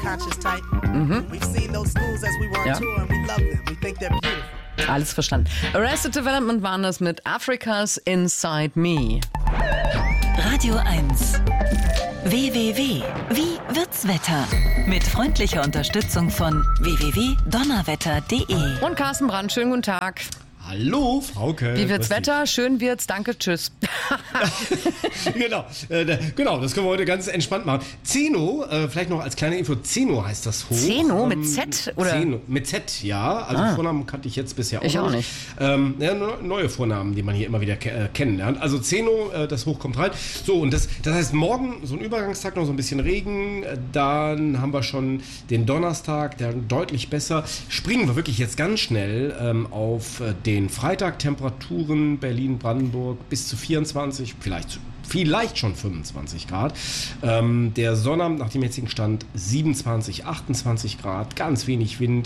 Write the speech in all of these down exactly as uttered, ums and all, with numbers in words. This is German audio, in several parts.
conscious type. Mhm. We've seen those schools as we were on ja. tour and we love them. We think they're beautiful. Alles verstanden. Arrested Development waren das mit Africa's Inside Me. Radio eins. W W W. Wie wird's Wetter? Mit freundlicher Unterstützung von w w w punkt donnerwetter punkt d e. Und Carsten Brandt, schönen guten Tag. Hallo, Frauke. Wie wird's Wetter? Schön wird's, danke, tschüss. genau, äh, genau, das können wir heute ganz entspannt machen. Zeno, äh, vielleicht noch als kleine Info, Zeno heißt das hoch. Zeno ähm, mit Z? Oder? Zeno, mit Z, ja. Also ah. Vornamen kannte ich jetzt bisher auch ich nicht. auch nicht. Ähm, ja, neue Vornamen, die man hier immer wieder ke- äh, kennenlernt. Also Zeno, äh, das Hoch kommt rein. So, und das, das heißt morgen so ein Übergangstag, noch so ein bisschen Regen. Dann haben wir schon den Donnerstag, der deutlich besser. Springen wir wirklich jetzt ganz schnell ähm, auf äh, den Freitag. Temperaturen Berlin, Brandenburg bis zu vierundzwanzig, vielleicht, vielleicht schon fünfundzwanzig Grad. Ähm, der Sonnabend nach dem jetzigen Stand siebenundzwanzig, achtundzwanzig Grad, ganz wenig Wind.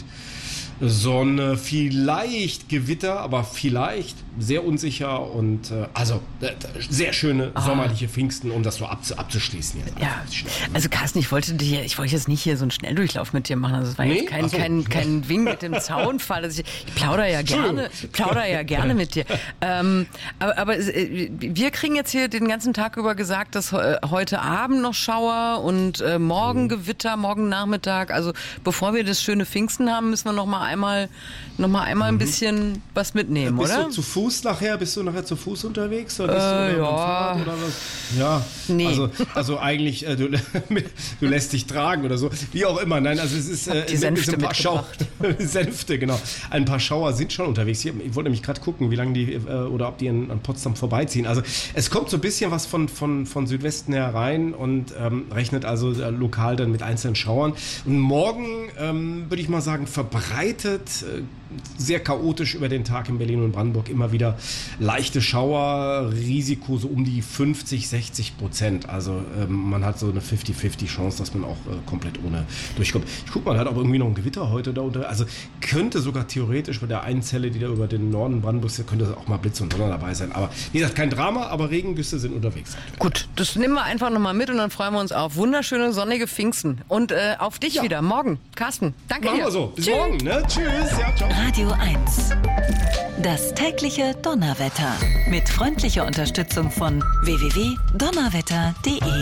Sonne, vielleicht Gewitter, aber vielleicht sehr unsicher und äh, also äh, sehr schöne ah. sommerliche Pfingsten, um das so abzu- abzuschließen. Jetzt ja, also Carsten, ich wollte dir, ich wollte jetzt nicht hier so einen Schnelldurchlauf mit dir machen. Also es war nee? jetzt kein, so. kein, kein Wink mit dem Zaunfall. Also ich, ich plaudere ja gerne, plaudere ja gerne mit dir. Ähm, aber, aber äh, wir kriegen jetzt hier den ganzen Tag über gesagt, dass äh, heute Abend noch Schauer und äh, morgen mhm. Gewitter, morgen Nachmittag. Also bevor wir das schöne Pfingsten haben, müssen wir noch mal einmal, noch mal einmal ein bisschen was mitnehmen, bist oder? Bist du zu Fuß nachher? Bist du nachher zu Fuß unterwegs? Oder bist äh, du ja. Fahrrad oder was? Ja, nee. also, also eigentlich, äh, du, du lässt dich tragen oder so. Wie auch immer. Nein, also es ist äh, die Sänfte ein paar Schauer. Sänfte, genau. Ein paar Schauer sind schon unterwegs. Hier, ich wollte nämlich gerade gucken, wie lange die, äh, oder ob die in, an Potsdam vorbeiziehen. Also es kommt so ein bisschen was von, von, von Südwesten her rein und ähm, rechnet also äh, lokal dann mit einzelnen Schauern. Und morgen, ähm, würde ich mal sagen, verbreitet äh, sehr chaotisch über den Tag in Berlin und Brandenburg immer wieder leichte Schauer, Risiko so um die fünfzig, sechzig Prozent. Also ähm, man hat so eine fünfzig fünfzig Chance, dass man auch äh, komplett ohne durchkommt. Ich guck mal, hat aber irgendwie noch ein Gewitter heute da unter. Also könnte sogar theoretisch bei der einen Zelle, die da über den Norden Brandenburgs, könnte auch mal Blitz und Donner dabei sein. Aber wie gesagt, kein Drama, aber Regengüsse sind unterwegs. Gut, das nehmen wir einfach nochmal mit und dann freuen wir uns auf wunderschöne sonnige Pfingsten. Und äh, auf dich ja. wieder morgen. Carsten, danke Machen dir. wir so. Bis Tschüss. morgen. Ne? Tschüss. Ja, ciao. Radio eins. Das tägliche Donnerwetter. Mit freundlicher Unterstützung von w w w punkt donnerwetter punkt d e.